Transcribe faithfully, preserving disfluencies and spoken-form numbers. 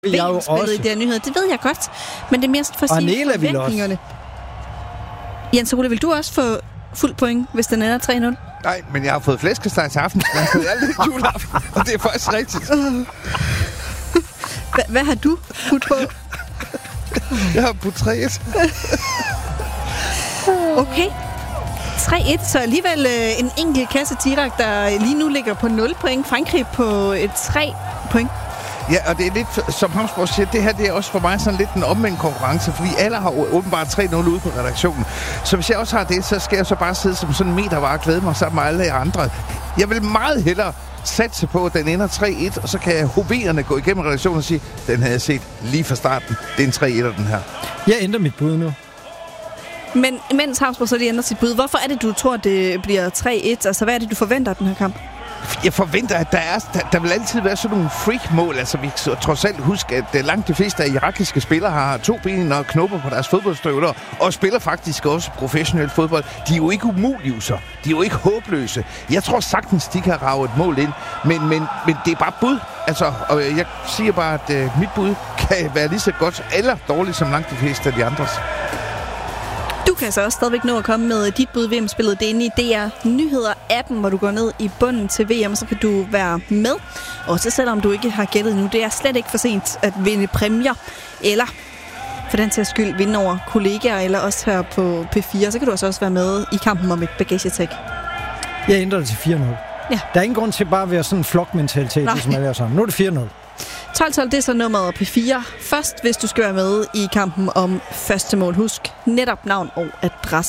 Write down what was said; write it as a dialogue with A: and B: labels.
A: vil jeg jo også.
B: I det her nyheder. Det ved jeg godt, men det er mere for at
A: og
B: sige
A: Nela
B: forventningerne. Jens Ole, vil du også få fuld point, hvis den ender tre nul?
C: Nej, men jeg har fået flæskesteg til aften. Jeg har fået alt juleaften, og det er faktisk rigtigt.
B: H- hvad har du putt på?
C: Jeg har putt tre et.
B: Okay. tre et, så alligevel øh, en enkelt kasse Tirak, der lige nu ligger på nul point. Frankrig på et tre point.
C: Ja, og det er lidt, som Hamsborg siger, det her det er også for mig sådan lidt en omvendt konkurrence, fordi alle har åbenbart tre nul ude på redaktionen. Så hvis jeg også har det, så skal jeg så bare sidde som sådan en metervare og glæde mig sammen med alle andre. Jeg vil meget hellere satse på, at den ender tre et, og så kan hoverende gå igennem redaktionen og sige, den havde jeg set lige fra starten. Det er en tre etter, den her.
A: Jeg ændrer mit bud nu.
B: Men imens Hamsborg så lige ændrer sit bud, hvorfor er det, du tror, det bliver tre et? Altså, hvad er det, du forventer af den her kamp?
C: Jeg forventer, at der, er, der, der vil altid være sådan nogle freak-mål. Altså, vi skal trods alt huske, at langt de fleste af irakiske spillere har to ben og knopper på deres fodboldstøvler, og spiller faktisk også professionel fodbold. De er jo ikke umulige, så. De er jo ikke håbløse. Jeg tror sagtens, de kan rage et mål ind, men, men, men det er bare bud. Altså, og jeg siger bare, at uh, mit bud kan være lige så godt eller dårligt som langt de fleste af de andres.
B: Du kan så også stadigvæk nå at komme med dit bud V M-spillet. Det er inde i D R Nyheder-appen, hvor du går ned i bunden til V M, så kan du være med. Også selvom du ikke har gættet nu. Det er slet ikke for sent at vinde præmier, eller for den sags skyld vinde over kollegaer, eller også her på P fire. Så kan du også være med i kampen om et bagagetæk.
A: Jeg ændrer det til fire nul.
B: Ja.
A: Der er ingen grund til bare at være sådan en flokmentalitet, ligesom alle er sammen. Nu er det fire nul.
B: tolv tolv, det er så nummeret P fire. Først, hvis du skal være med i kampen om første mål. Husk netop navn og adresse.